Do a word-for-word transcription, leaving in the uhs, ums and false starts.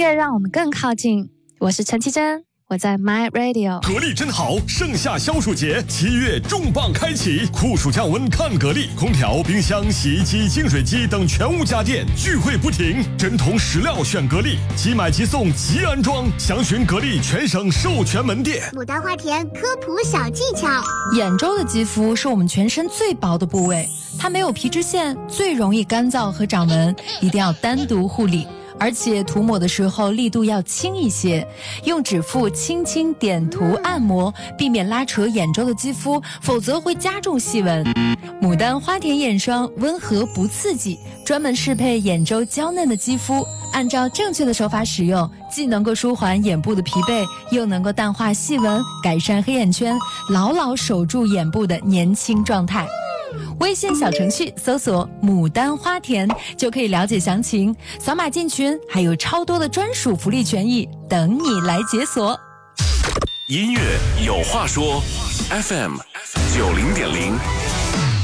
乐让我们更靠近。我是陈绮贞，我在 My Radio。 格力真好，盛夏消暑节，七月重磅开启，酷暑降温看格力，空调、冰箱、洗衣机、净水机等全屋家电聚会不停，真铜实料选格力，即买即送即安装，详询格力全省授权门店。 牡丹花田科普小技巧： 眼周的肌肤是我们全身最薄的部位，它没有皮脂腺，最容易干燥和长纹，一定要单独护理。而且涂抹的时候力度要轻一些，用指腹轻轻点涂按摩，避免拉扯眼周的肌肤，否则会加重细纹。牡丹花田眼霜温和不刺激，专门适配眼周娇嫩的肌肤，按照正确的手法使用，既能够舒缓眼部的疲惫，又能够淡化细纹，改善黑眼圈，牢牢守住眼部的年轻状态。微信小程序搜索牡丹花田就可以了解详情，扫码进群还有超多的专属福利权益等你来解锁。 音乐有话说 F M 九零点零